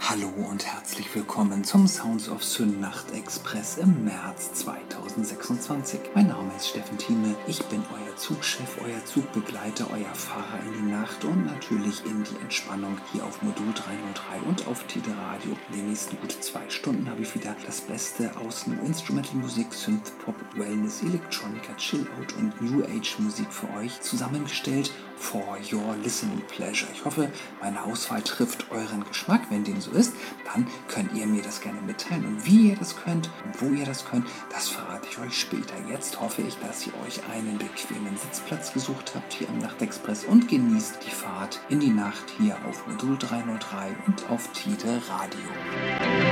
Hallo und herzlich willkommen zum Sounds of Syn Nacht Express im März 2026. Mein Name ist Steffen Thieme, ich bin euer Zugchef, euer Zugbegleiter, euer Fahrer in die Nacht und natürlich in die Entspannung hier auf Modul 303 und auf Tide Radio. In den nächsten gut 2 Stunden habe ich wieder das Beste aus Instrumental-Musik, Synth-Pop, Wellness, Electronica, Chill-Out und New Age Musik für euch zusammengestellt. For your listening pleasure. Ich hoffe, meine Auswahl trifft euren Geschmack. Wenn dem so ist, dann könnt ihr mir das gerne mitteilen. Und wie ihr das könnt und wo ihr das könnt, das verrate ich euch später. Jetzt hoffe ich, dass ihr euch einen bequemen Sitzplatz gesucht habt hier am Nachtexpress und genießt die Fahrt in die Nacht hier auf Modul 303 und auf Tide Radio.